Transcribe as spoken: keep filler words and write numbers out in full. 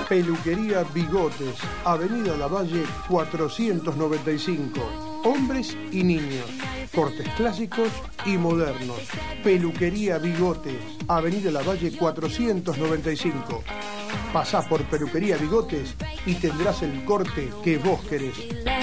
Peluquería Bigotes, Avenida Lavalle cuatrocientos noventa y cinco. Hombres y niños, cortes clásicos y modernos. Peluquería Bigotes, Avenida Lavalle cuatrocientos noventa y cinco. Pasá por Peluquería Bigotes y tendrás el corte que vos querés.